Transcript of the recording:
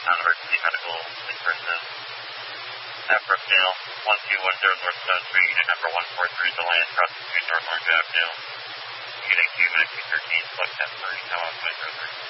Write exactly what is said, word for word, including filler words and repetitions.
non-emergency medical resources. At Brookdale, one two one zero North Stone Street and number one four three Deland across the street North Orange Avenue. Unit two, Medic thirteen, select ten three, now on my brother.